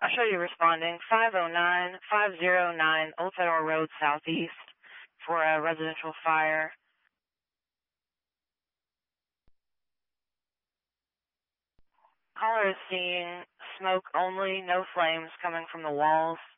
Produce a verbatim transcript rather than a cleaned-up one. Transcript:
I'll show you responding. five oh nine, five oh nine Old Federal Road Southeast for a residential fire. Caller is seeing smoke only, no flames coming from the walls.